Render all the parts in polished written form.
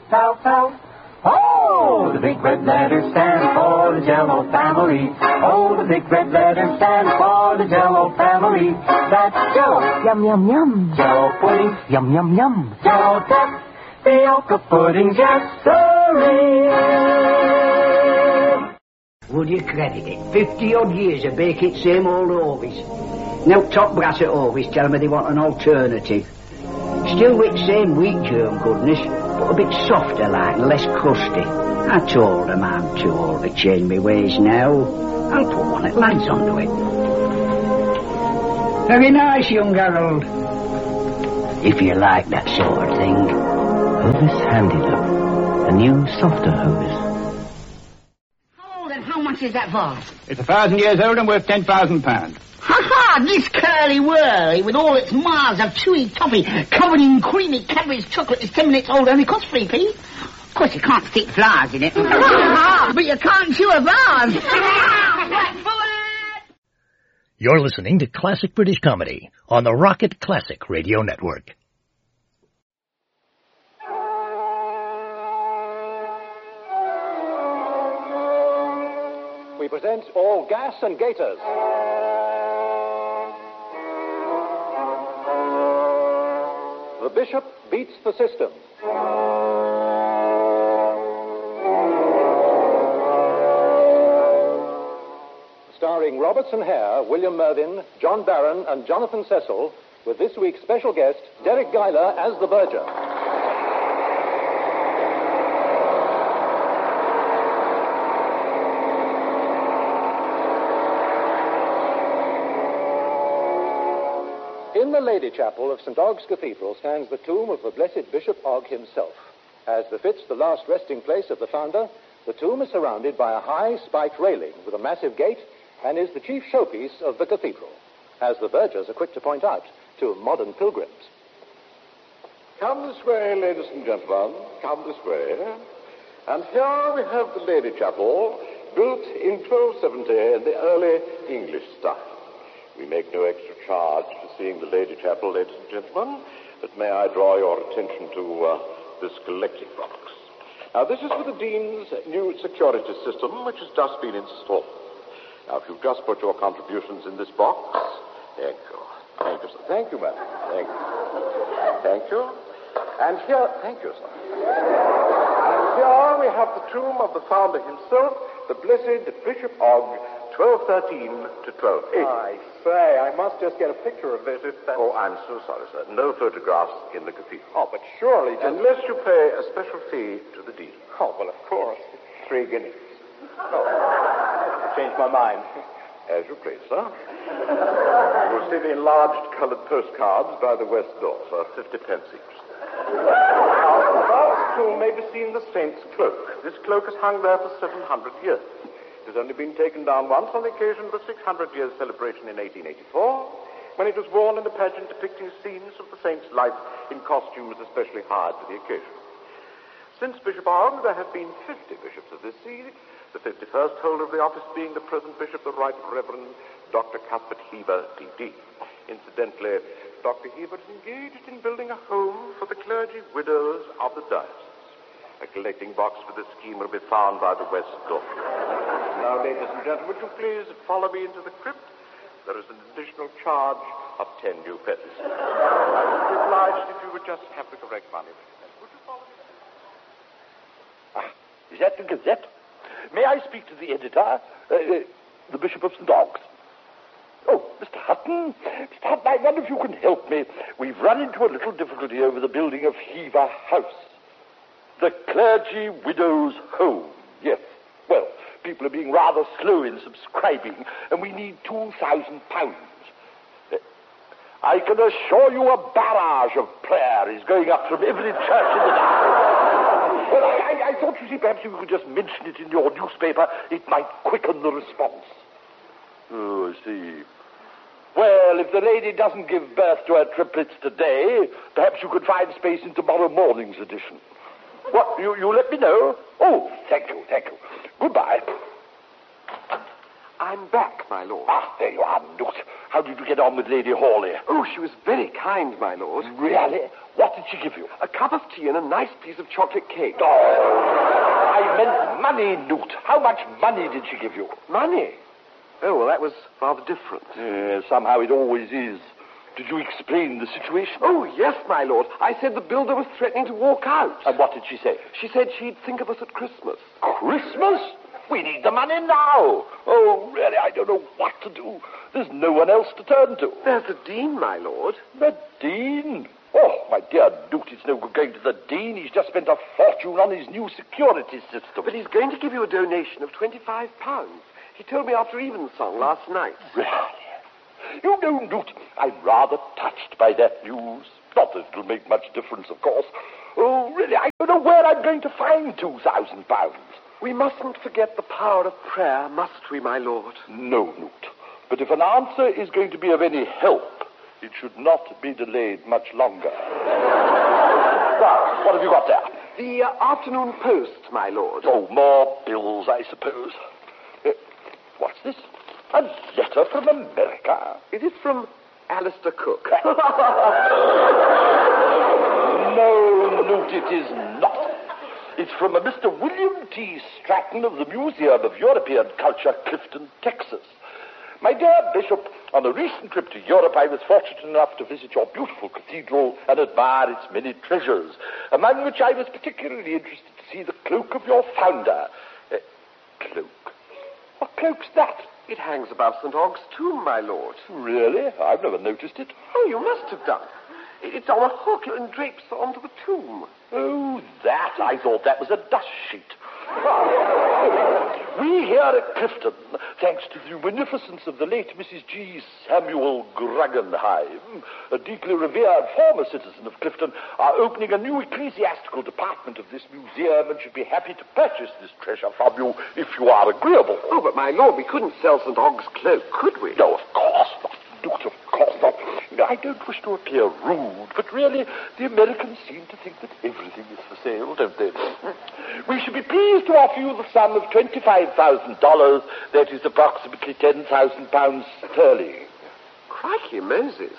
Alfalfa. Oh, the big red letters stand for the Jell-O family. Oh, the big red letters stand for the Jell-O family. That's Jell-O. Yum, yum, yum. Jell-O pudding. Yum, yum, yum. Jell-O tapioca pudding, yes, sirree. Would you credit it? 50-odd years of baking same old Ovis. Now top brass at Ovis tell me they want an alternative. Still with same wheat germ goodness, but a bit softer like and less crusty. I told them I'm too old to change my ways now. I'll put one at lads onto it. Very nice, young Harold. If you like that sort of thing. Hovis Handy Loaf. A new, softer Hovis. How old and how much is that vase? It's 1,000 years old and worth £10,000. Ha-ha! This curly-whirly with all its miles of chewy toffee covered in creamy Cadbury's chocolate is 10 minutes old and only costs 3p. Of course, you can't stick flowers in it. But you can't chew a vase. You're listening to Classic British Comedy on the Rocket Classic Radio Network. We present All Gas and Gaiters. The Bishop Beats the System. Starring Robertson Hare, William Mervyn, John Barron, and Jonathan Cecil, with this week's special guest, Derek Guyler as the Verger. In the Lady Chapel of St. Ogg's Cathedral stands the tomb of the Blessed Bishop Ogg himself. As befits the last resting place of the founder, the tomb is surrounded by a high spiked railing with a massive gate and is the chief showpiece of the cathedral, as the vergers are quick to point out to modern pilgrims. Come this way, ladies and gentlemen, come this way. And here we have the Lady Chapel, built in 1270 in the early English style. We make no extra charge for seeing the Lady Chapel, ladies and gentlemen, but may I draw your attention to this collecting box. Now, this is for the Dean's new security system, which has just been installed. Now, if you've just put your contributions in this box, thank you. Thank you, sir. Thank you, madam. Thank you. Thank you. And here, thank you, sir. And here we have the tomb of the founder himself, the Blessed Bishop Ogg, 1213 to 1280. I say, I must just get a picture of this. Oh, I'm so sorry, sir. No photographs in the cathedral. Oh, but surely... Unless you pay a special fee to the dean. Oh, well, of course. 3 guineas. Oh, I changed my mind. As you please, sir. You will see the enlarged coloured postcards by the west door, sir. 50 pence each. Now, above the tomb may be seen the saint's cloak. This cloak has hung there for 700 years. It has only been taken down once on the occasion of the 600 years celebration in 1884, when it was worn in a pageant depicting scenes of the saint's life in costumes especially hired for the occasion. Since Bishop Ogg, there have been 50 bishops of this see, the 51st holder of the office being the present bishop, the Right Reverend Dr. Cuthbert Heber, D.D. Incidentally, Dr. Heber is engaged in building a home for the clergy widows of the diocese. A collecting box for this scheme will be found by the west door. Now, ladies and gentlemen, would you please follow me into the crypt? There is an additional charge of 10 new pesos. I would be obliged if you would just have the correct money. Would you follow me? Ah, is that the Gazette? May I speak to the editor, the Bishop of St. Ogg's? Oh, Mr. Hutton. Mr. Hutton, I wonder if you can help me. We've run into a little difficulty over the building of Hever House. The Clergy Widows' Home. Yes. Well, people are being rather slow in subscribing, and we need £2,000. I can assure you a barrage of prayer is going up from every church in the town. Well, I thought, you see, perhaps if you could just mention it in your newspaper, it might quicken the response. Oh, I see. Well, if the lady doesn't give birth to her triplets today, perhaps you could find space in tomorrow morning's edition. What, you let me know? Oh, thank you. Goodbye. I'm back, my lord. Ah, there you are, Nook. How did you get on with Lady Hawley? Oh, she was very kind, my lord. Really? What did she give you? A cup of tea and a nice piece of chocolate cake. Oh, I meant money, Newt. How much money did she give you? Money? Oh, well, that was rather different. Somehow it always is. Did you explain the situation? Oh, yes, my lord. I said the builder was threatening to walk out. And what did she say? She said she'd think of us at Christmas. Christmas? We need the money now. Oh, really, I don't know what to do. There's no one else to turn to. There's the Dean, my lord. The Dean? Oh, my dear Newt, it's no good going to the Dean. He's just spent a fortune on his new security system. But he's going to give you a donation of £25. He told me after evensong last night. Really? You know, Newt, I'm rather touched by that news. Not that it'll make much difference, of course. Oh, really, I don't know where I'm going to find £2,000. We mustn't forget the power of prayer, must we, my lord? No, Newt. But if an answer is going to be of any help, it should not be delayed much longer. Now, what have you got there? The Afternoon Post, my lord. Oh, more bills, I suppose. What's this? A letter from America. Is it from Alistair Cook? No, Newt, it is not. It's from a Mr. William T. Stratton of the Museum of European Culture, Clifton, Texas. My dear Bishop, on a recent trip to Europe, I was fortunate enough to visit your beautiful cathedral and admire its many treasures, among which I was particularly interested to see the cloak of your founder. Cloak? What cloak's that? It hangs above St. Ogg's tomb, my lord. Really? I've never noticed it. Oh, you must have done. It's on a hook and drapes onto the tomb. Oh, that. I thought that was a dust sheet. We here at Clifton, thanks to the munificence of the late Mrs. G. Samuel Gruggenheim, a deeply revered former citizen of Clifton, are opening a new ecclesiastical department of this museum and should be happy to purchase this treasure from you if you are agreeable. Oh, but my lord, we couldn't sell St. Ogg's cloak, could we? No, of course not. Newt, of course not. I don't wish to appear rude, but really, the Americans seem to think that everything is for sale, don't they? We should be pleased to offer you the sum of $25,000. That is approximately £10,000 sterling. Crikey, Moses.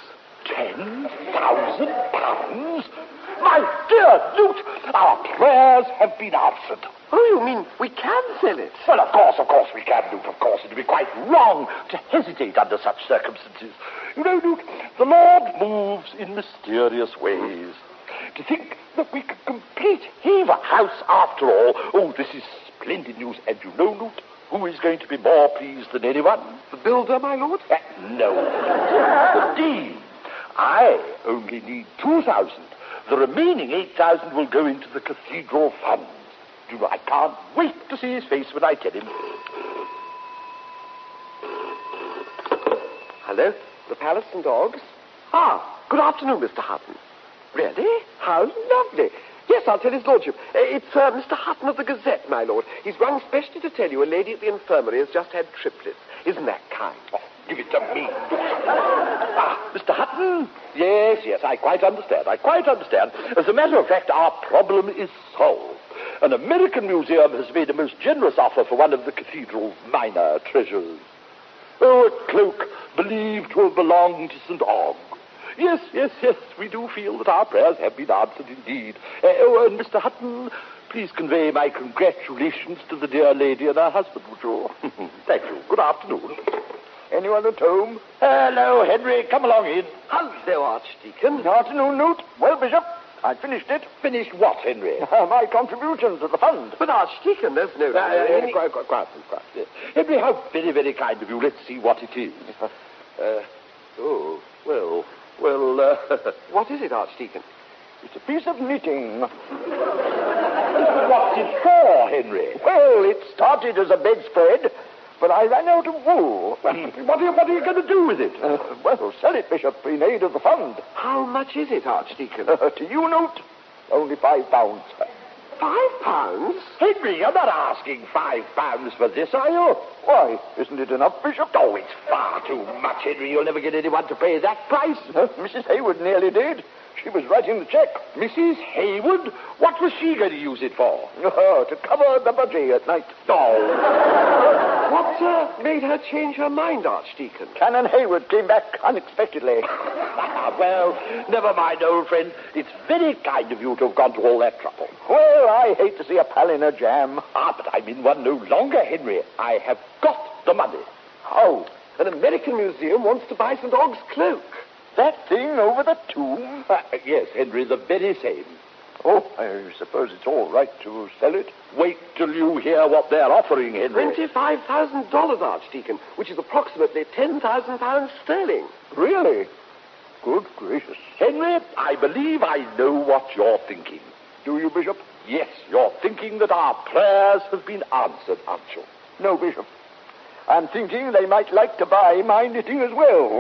£10,000? My dear Newt, our prayers have been answered. Oh, you mean we can sell it? Well, of course we can, Newt, of course. It would be quite wrong to hesitate under such circumstances. You know, Newt, the Lord moves in mysterious ways. To think that we could complete Hever House after all. Oh, this is splendid news. And you know, Newt, who is going to be more pleased than anyone? The builder, my lord? No. The Dean. I only need 2,000. The remaining 8,000 will go into the cathedral fund. You know, I can't wait to see his face when I tell him. Hello, the Palace St. Ogg's? Ah, good afternoon, Mr. Hutton. Really? How lovely. Yes, I'll tell his lordship. It's Mr. Hutton of the Gazette, my lord. He's rung specially to tell you a lady at the infirmary has just had triplets. Isn't that kind? Oh, give it to me. Mr. Hutton? Yes, I quite understand. As a matter of fact, our problem is solved. An American museum has made a most generous offer for one of the cathedral's minor treasures. Oh, a cloak believed to have belonged to St. Ogg. Yes, we do feel that our prayers have been answered indeed. And Mr. Hutton, please convey my congratulations to the dear lady and her husband, would you? Thank you. Good afternoon. Anyone at home? Hello, Henry. Come along in. Hello, Archdeacon. Good afternoon, Newt. Well, Bishop, I finished it. Finished what, Henry? My contribution to the fund. But, Archdeacon, there's no... Quiet. Henry, how very, very kind of you. Let's see what it is. What is it, Archdeacon? It's a piece of knitting. What's it for, Henry? Well, it started as a bedspread, but I ran out of wool. What are you going to do with it? Well, sell it, Bishop, in aid of the fund. How much is it, Archdeacon? To you, Newt, only £5. £5? Henry, you're not asking £5 for this, are you? Why, isn't it enough, Bishop? Oh, it's far too much, Henry. You'll never get anyone to pay that price. Mrs. Hayward nearly did. She was writing the check. Mrs. Hayward? What was she going to use it for? To cover the budgie at night. Oh. What made her change her mind, Archdeacon? Canon Hayward came back unexpectedly. Well, never mind, old friend. It's very kind of you to have gone to all that trouble. Well, I hate to see a pal in a jam. But I'm in one no longer, Henry. I have got the money. How? An American museum wants to buy St. Aug's cloak. That thing over the tomb? Yes, Henry, the very same. Oh, I suppose it's all right to sell it. Wait till you hear what they're offering, Henry. $25,000, Archdeacon, which is approximately £10,000 sterling. Really? Good gracious. Henry, I believe I know what you're thinking. Do you, Bishop? Yes, you're thinking that our prayers have been answered, aren't you? No, Bishop. I'm thinking they might like to buy my knitting as well.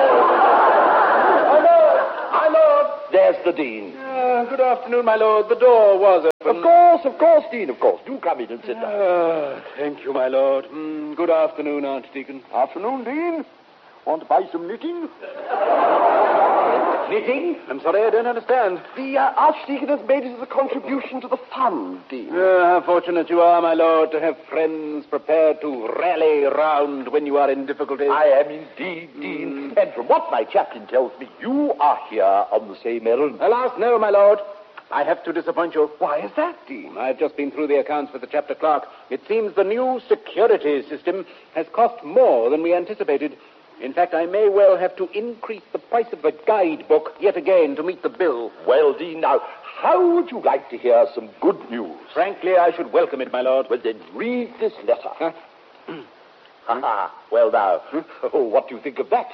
My lord! There's the Dean. Good afternoon, my lord. The door was open. Of course, Dean, of course. Do come in and sit down. Thank you, my lord. Good afternoon, Archdeacon. Afternoon, Dean. Want to buy some knitting? Knitting? I'm sorry, I don't understand. The Archdeacon has made it as a contribution to the fund, Dean. How fortunate you are, my lord, to have friends prepared to rally round when you are in difficulty. I am indeed, Dean. And from what my chaplain tells me, you are here on the same errand. Alas, no, my lord. I have to disappoint you. Why is that, Dean? I've just been through the accounts with the chapter clerk. It seems the new security system has cost more than we anticipated. In fact, I may well have to increase the price of the guidebook yet again to meet the bill. Well, Dean, now, how would you like to hear some good news? Frankly, I should welcome it, my lord. Well, then read this letter. Well, now, what do you think of that?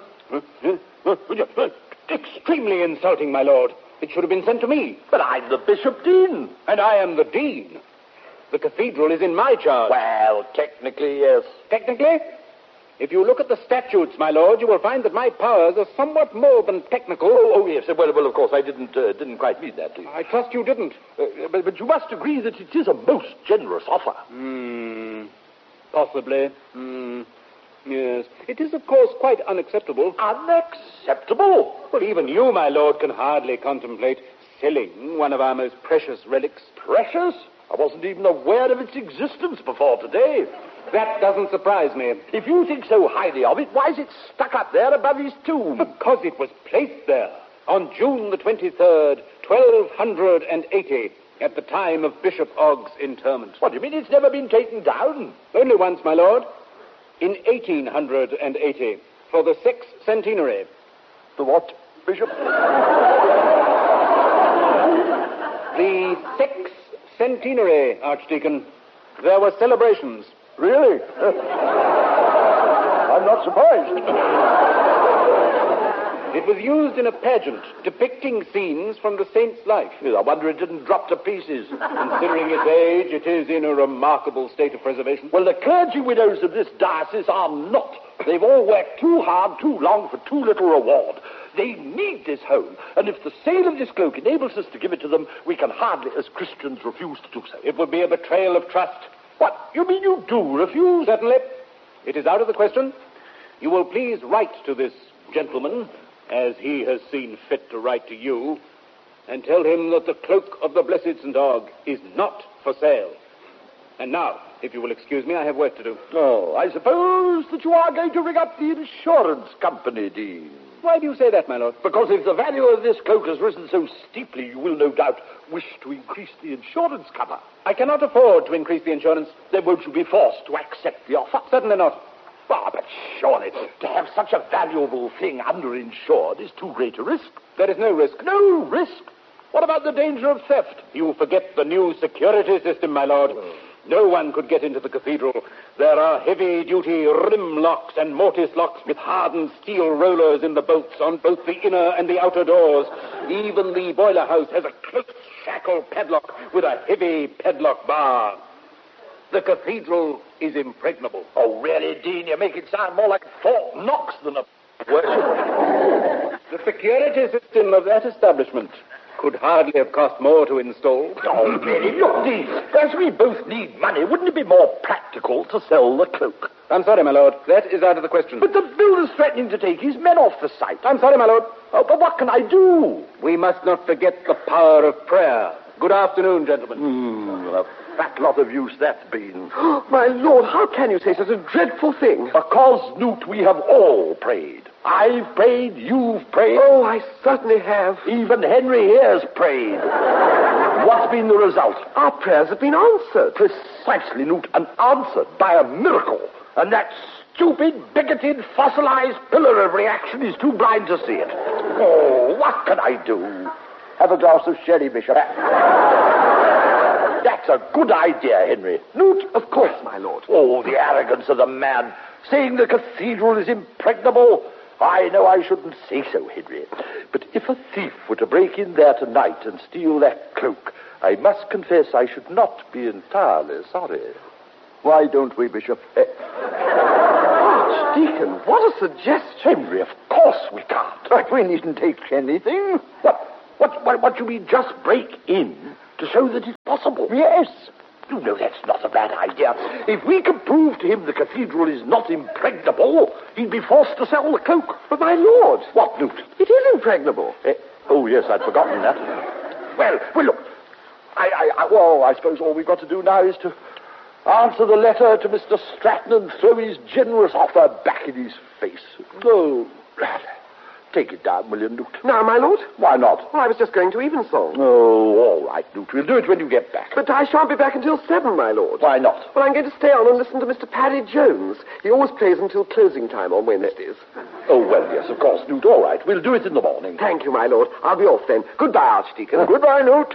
Extremely insulting, my lord. It should have been sent to me. But I'm the Bishop Dean. And I am the Dean. The cathedral is in my charge. Well, technically, yes. Technically? If you look at the statutes, my lord, you will find that my powers are somewhat more than technical. Oh, yes. Well, of course, I didn't quite mean that. I trust you didn't. But you must agree that it is a most generous offer. Possibly. Yes. It is, of course, quite unacceptable. Unacceptable? Well, even you, my lord, can hardly contemplate selling one of our most precious relics. Precious? I wasn't even aware of its existence before today. That doesn't surprise me. If you think so highly of it, why is it stuck up there above his tomb? Because it was placed there on June the 23rd, 1280, at the time of Bishop Ogg's interment. What do you mean it's never been taken down? Only once, my lord. In 1880, for the 6th centenary. The what, Bishop? The 6th centenary, Archdeacon. There were celebrations. Really? I'm not surprised. It was used in a pageant depicting scenes from the saint's life. I wonder it didn't drop to pieces. Considering its age, it is in a remarkable state of preservation. Well, the clergy widows of this diocese are not. They've all worked too hard, too long, for too little reward. They need this home, and if the sale of this cloak enables us to give it to them, we can hardly, as Christians, refuse to do so. It would be a betrayal of trust. What? You mean you do refuse? Certainly. It is out of the question. You will please write to this gentleman, as he has seen fit to write to you, and tell him that the cloak of the Blessed St. Aug is not for sale. And now, if you will excuse me, I have work to do. Oh, I suppose that you are going to ring up the insurance company, Dean. Why do you say that, my lord? Because if the value of this cloak has risen so steeply, you will no doubt wish to increase the insurance cover. I cannot afford to increase the insurance. Then won't you be forced to accept the offer? Certainly not. Ah, but surely to have such a valuable thing underinsured is too great a risk. There is no risk. No risk? What about the danger of theft? You forget the new security system, my lord. No one could get into the cathedral. There are heavy-duty rim locks and mortise locks with hardened steel rollers in the bolts on both the inner and the outer doors. Even the boiler house has a close shackle padlock with a heavy padlock bar. The cathedral is impregnable. Oh, really, Dean? You make it sound more like Fort Knox than a worship. The security system of that establishment could hardly have cost more to install. Oh, really? Look, Dean, as we both need money, wouldn't it be more practical to sell the cloak? I'm sorry, my lord. That is out of the question. But the builder's threatening to take his men off the site. I'm sorry, my lord. Oh, but what can I do? We must not forget the power of prayer. Good afternoon, gentlemen. A fat lot of use that's been. My lord, how can you say such a dreadful thing? Because, Newt, we have all prayed. I've prayed, you've prayed. Oh, I certainly have. Even Henry here's prayed. What's been the result? Our prayers have been answered. Precisely, Newt, and answered by a miracle. And that stupid, bigoted, fossilized pillar of reaction is too blind to see it. Oh, what can I do? Have a glass of sherry, Bishop. That's a good idea, Henry. Newt, of course, my lord. Oh, the arrogance of the man, saying the cathedral is impregnable. I know I shouldn't say so, Henry. But if a thief were to break in there tonight and steal that cloak, I must confess I should not be entirely sorry. Why don't we, Bishop? Archdeacon, what a suggestion. Henry, of course we can't. But we needn't take anything. What you mean, just break in to show that it's possible? Yes. You know that's not a bad idea. If we could prove to him the cathedral is not impregnable, he'd be forced to sell the cloak. But my lord. What, Newt? It is impregnable. Oh, yes, I'd forgotten that. Well, look. I suppose all we've got to do now is to answer the letter to Mr. Stratton and throw his generous offer back in his face. Oh, take it down, will you, Newt? Now, my lord? Why not? Well, I was just going to Evensong. Oh, all right, Newt. We'll do it when you get back. But I shan't be back until 7, my lord. Why not? Well, I'm going to stay on and listen to Mr. Paddy Jones. He always plays until closing time on Wednesdays. Oh, well, yes, of course, Newt. All right. We'll do it in the morning. Thank you, my lord. I'll be off then. Goodbye, Archdeacon. Goodbye, Newt.